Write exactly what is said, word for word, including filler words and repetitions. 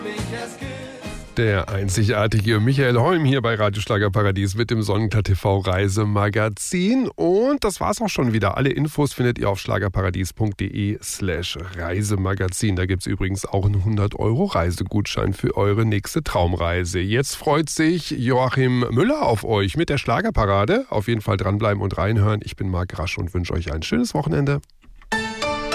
Der einzigartige Michael Holm hier bei Radio Schlagerparadies mit dem Sonnenklar T V Reisemagazin. Und das war's auch schon wieder. Alle Infos findet ihr auf schlagerparadies.de slash Reisemagazin. Da gibt's übrigens auch einen hundert Euro Reisegutschein für eure nächste Traumreise. Jetzt freut sich Joachim Müller auf euch mit der Schlagerparade. Auf jeden Fall dranbleiben und reinhören. Ich bin Marc Rasch und wünsche euch ein schönes Wochenende.